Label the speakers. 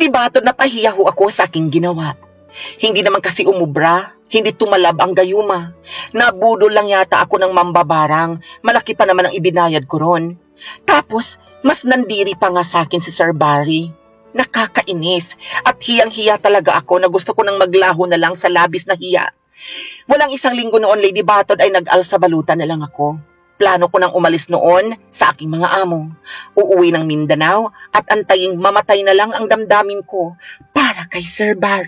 Speaker 1: Batod na pahiya ho ako sa aking ginawa. Hindi naman kasi umubra, hindi tumalab ang gayuma. Nabudol lang yata ako ng mambabarang, malaki pa naman ang ibinayad ko ron. Tapos, mas nandiri pa nga sa akin si Sir Barry. Nakakainis at hiyang-hiya talaga ako na gusto ko nang maglaho na lang sa labis na hiya. Walang isang linggo noon, Lady Batod, ay nag-alsa balutan na lang ako. Plano ko nang umalis noon sa aking mga amo. Uuwi ng Mindanao at antaying mamatay na lang ang damdamin ko para kay Sir Barry.